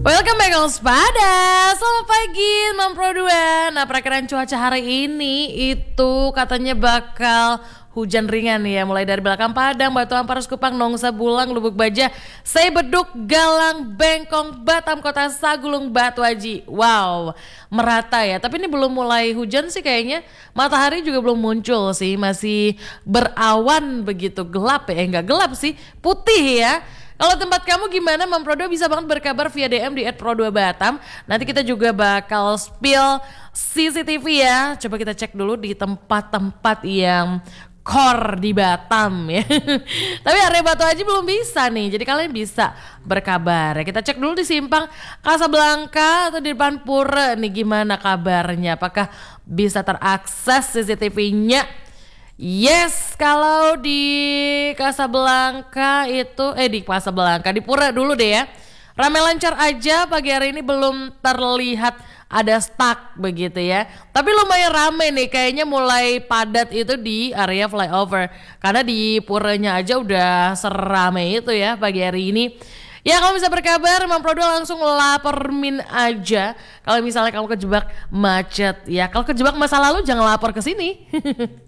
Welcome back Om Spada. Selamat pagi Mam Pro 2. Nah, perakiraan cuaca hari ini itu katanya bakal hujan ringan ya, mulai dari belakang Padang, Batu Ampar, Kupang, Nongsa, Bulang, Lubuk Baja, Beduk, Galang, Bengkong, Batam, Kota Sagulung, Batu Aji. Wow, merata ya. Tapi ini belum mulai hujan sih kayaknya. Matahari juga belum muncul sih, masih berawan begitu, gelap ya. Enggak gelap sih, putih ya. Kalau tempat kamu gimana Mam Pro2 bisa banget berkabar via DM di @pro2batam. Nanti kita juga bakal spill CCTV ya. Coba kita cek dulu di tempat-tempat yang core di Batam ya. Tapi area Batu Aji belum bisa nih. Jadi kalian bisa berkabar ya. Kita cek dulu di simpang Kasablanka atau di depan Pura nih gimana kabarnya. Apakah bisa terakses CCTV-nya? Yes, kalau di Kasablanka itu di Kasablanka di Pura dulu deh ya. Rame lancar aja, pagi hari ini belum terlihat ada stuck begitu ya. Tapi lumayan rame nih, kayaknya mulai padat itu di area flyover. Karena di Puranya aja udah serame itu ya pagi hari ini. Ya, kamu bisa berkabar Mam Pro 2 langsung lapormin aja kalau misalnya kamu kejebak macet ya. Kalau kejebak masa lalu jangan lapor ke sini.